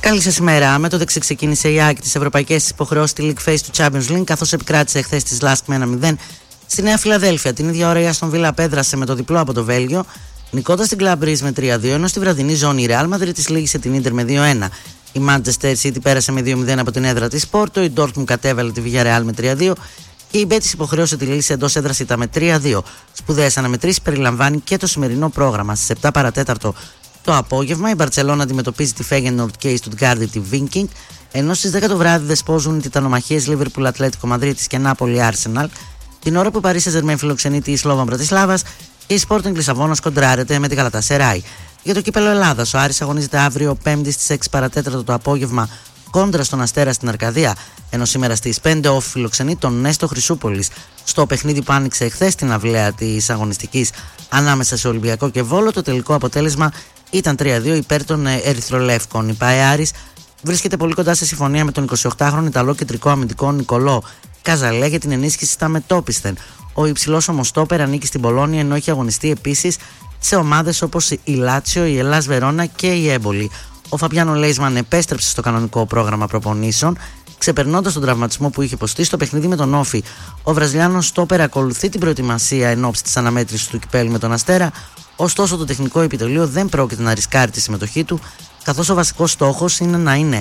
Καλή σας ημέρα. Με το δεξί ξεκίνησε η ΑΕΚ της ευρωπαϊκής υποχρεώσεις στη League Phase του Champions League, καθώς επικράτησε χθες της Lask με 1-0 στη Νέα Φιλαδέλφια. Την ίδια ώρα η Aston Villa απέδρασε με το διπλό από το Βέλγιο, νικώντας την Club Brugge με 3-2, ενώ στη βραδινή ζώνη η Real Madrid της λύγησε την Inter με 2-1. Η Manchester City πέρασε με 2-0 από την έδρα της Porto, η Dortmund κατέβαλε τη Villarreal με 3-2 και η Betis υποχρέωσε τη λύση εντός έδρας ήταν με 3-2. Σπουδαίες αναμετρήσεις περιλαμβάνει και το σημερινό πρόγραμμα. Στις 7 παρατέταρτο το απόγευμα η Μπαρτσελόνα αντιμετωπίζει τη Feyenoord και η Stuttgart τη Viking, ενώ στις 10 το βράδυ δεσπόζουν οι τιτανομαχίες Liverpool, Ατλέτικο Μαδρίτης και Νάπολη Arsenal, την ώρα που η Paris Saint-Germain φιλοξενεί τη Slovan Μπρατισλάβας και η Sporting Λισαβόνας κοντράρεται με τη Galatasaray. Για το κύπελλο Ελλάδας, ο Άρης αγωνίζεται αύριο 5η στις 6 παρατέταρτο το απόγευμα κόντρα στον Αστέρα στην Αρκαδία, ενώ σήμερα στις 5 ο φιλοξενεί τον Νέστο Χρυσούπολης. Στο παιχνίδι που άνοιξε εχθές την αυλαία της αγωνιστικής ανάμεσα σε Ολυμπιακό και Βόλο, το τελικό αποτέλεσμα ήταν 3-2 υπέρ των Ερυθρολεύκων. Η ΠΑΕ Άρης βρίσκεται πολύ κοντά σε συμφωνία με τον 28χρονο Ιταλό κεντρικό αμυντικό Νικολό Καζαλέ για την ενίσχυση στα μετόπισθεν. Ο υψηλός όμως στόπερ ανήκει στην Πολόνια, ενώ έχει αγωνιστεί επίσης σε ομάδες όπως η Λάτσιο, η Ελλάς Βερόνα και η Έμπολη. Ο Φαμπιάνο Λέισμαν επέστρεψε στο κανονικό πρόγραμμα προπονήσεων, ξεπερνώντας τον τραυματισμό που είχε υποστεί στο παιχνίδι με τον Όφη. Ο Βραζιλιάνος στόπερ ακολουθεί την προετοιμασία εν ώψη της αναμέτρησης του κυπέλλου με τον Αστέρα, ωστόσο το τεχνικό επιτελείο δεν πρόκειται να ρισκάρει τη συμμετοχή του, καθώς ο βασικός στόχος είναι να είναι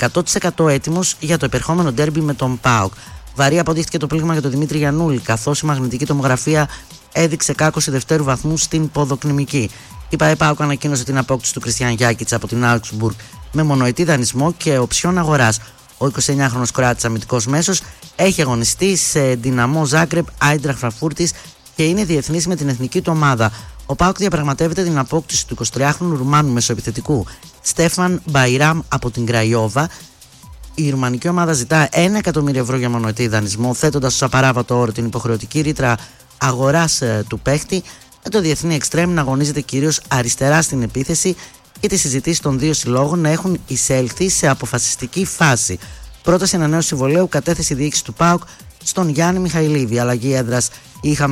100% έτοιμος για το επερχόμενο ντέρμπι με τον ΠΑΟΚ. Βαρύ αποδείχθηκε το πλήγμα για τον Δημήτρη Γιαννούλη, καθώς η μαγνητική τομογραφία έδειξε κάκωση δευτέρου βαθμού στην ποδοκνημική. Η ΠΑΟΚ ανακοίνωσε την απόκτηση του Κριστιαν Γιάκιτς από την Augsburg με μονοετή δανεισμό και οψιόν αγοράς. Ο 29χρονος Κροάτης αμυντικός μέσος έχει αγωνιστεί σε Δυναμό Ζάγκρεπ, Άιντραχτ Φραγκφούρτης και είναι διεθνής με την εθνική του ομάδα. Ο ΠΑΟΚ διαπραγματεύεται την απόκτηση του 23χρονου Ρουμάνου μεσοεπιθετικού Στέφαν Μπαϊράμ από την Κραϊόβα. Η ρουμανική ομάδα ζητά 1 εκατομμύριο ευρώ για μονοετή δανεισμό, θέτοντας ως απαράβατο όρο την υποχρεωτική ρήτρα αγοράς του παίχτη, με το διεθνή εξτρέμ να αγωνίζεται κυρίως αριστερά στην επίθεση και τις συζητήσεις των δύο συλλόγων να έχουν εισέλθει σε αποφασιστική φάση. Πρόταση ανανέωσης συμβολαίου κατέθεσε η διοίκηση του ΠΑΟΚ στον Γιάννη Μιχαηλίδη. Αλλαγή έδρας είχαμε